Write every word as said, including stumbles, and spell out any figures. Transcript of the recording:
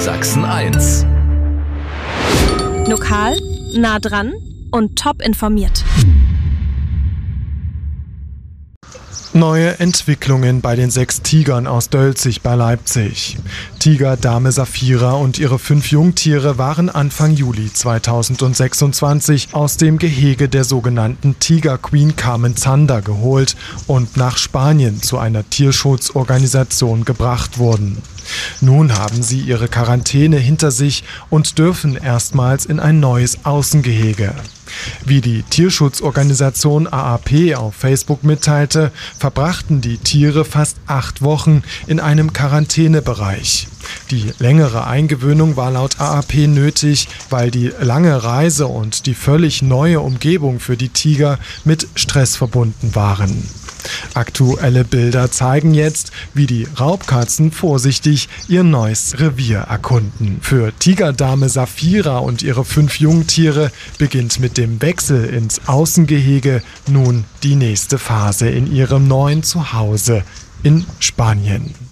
Sachsen eins. Lokal, nah dran und top informiert. Neue Entwicklungen bei den sechs Tigern aus Dölzig bei Leipzig. Tiger Dame Saphira und ihre fünf Jungtiere waren Anfang Juli zweitausendsechsundzwanzig aus dem Gehege der sogenannten Tiger Queen Carmen Zander geholt und nach Spanien zu einer Tierschutzorganisation gebracht worden. Nun haben sie ihre Quarantäne hinter sich und dürfen erstmals in ein neues Außengehege. Wie die Tierschutzorganisation A A P auf Facebook mitteilte, verbrachten die Tiere fast acht Wochen in einem Quarantänebereich. Die längere Eingewöhnung war laut A A P nötig, weil die lange Reise und die völlig neue Umgebung für die Tiger mit Stress verbunden waren. Aktuelle Bilder zeigen jetzt, wie die Raubkatzen vorsichtig ihr neues Revier erkunden. Für Tigerdame Saphira und ihre fünf Jungtiere beginnt mit dem Wechsel ins Außengehege nun die nächste Phase in ihrem neuen Zuhause in Spanien.